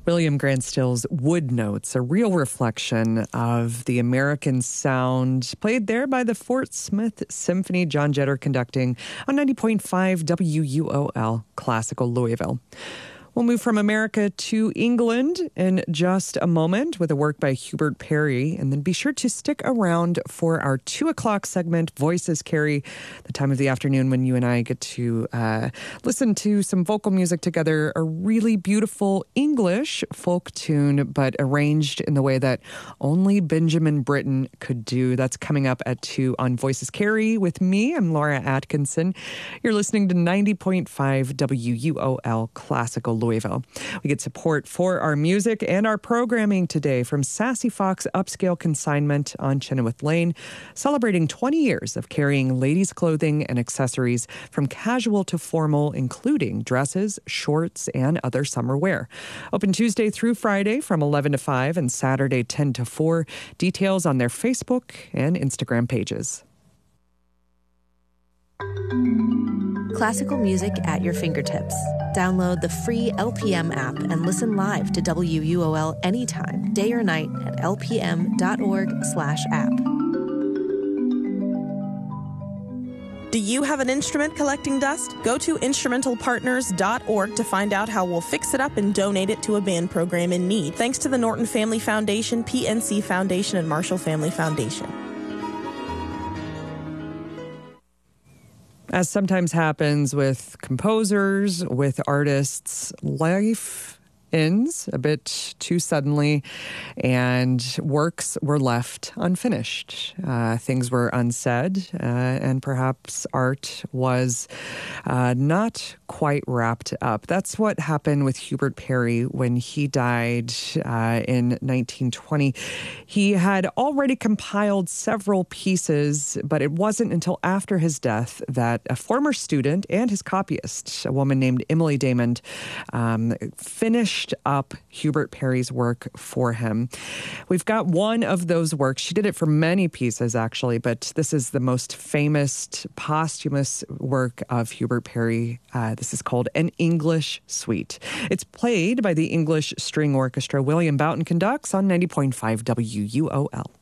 William Grant Still's Wood Notes, a real reflection of the American sound, played there by the Fort Smith Symphony. John Jetter conducting on 90.5 WUOL Classical Louisville. We'll move from America to England in just a moment with a work by Hubert Parry. And then be sure to stick around for our 2 o'clock segment, Voices Carry, the time of the afternoon when you and I get to listen to some vocal music together, a really beautiful English folk tune, but arranged in the way that only Benjamin Britten could do. That's coming up at 2 on Voices Carry with me. I'm Laura Atkinson. You're listening to 90.5 WUOL Classical Louisville. We get support for our music and our programming today from Sassy Fox Upscale Consignment on Chenoweth Lane, celebrating 20 years of carrying ladies' clothing and accessories from casual to formal, including dresses, shorts, and other summer wear. Open Tuesday through Friday from 11 to 5 and Saturday 10 to 4. Details on their Facebook and Instagram pages. Classical music at your fingertips. Download the free LPM app and listen live to WUOL anytime, day or night at lpm.org/app. Do you have an instrument collecting dust? Go to instrumentalpartners.org to find out how we'll fix it up and donate it to a band program in need. Thanks to the Norton Family Foundation, PNC Foundation, and Marshall Family Foundation. As sometimes happens with composers, with artists, life ends a bit too suddenly, and works were left unfinished. Things were unsaid, and perhaps art was not quite wrapped up. That's what happened with Hubert Parry when he died in 1920. He had already compiled several pieces, but it wasn't until after his death that a former student and his copyist, a woman named Emily Damon, finished up Hubert Parry's work for him. We've got one of those works. She did it for many pieces, actually, but this is the most famous posthumous work of Hubert Parry. This is called An English Suite. It's played by the English String Orchestra. William Boughton conducts on 90.5 WUOL.